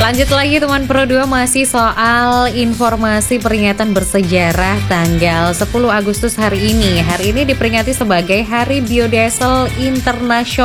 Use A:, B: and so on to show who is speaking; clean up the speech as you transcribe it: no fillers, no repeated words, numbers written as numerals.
A: Lanjut lagi teman Pro 2, masih soal informasi peringatan bersejarah tanggal 10 Agustus hari ini. Hari ini diperingati sebagai Hari Biodiesel Internasional.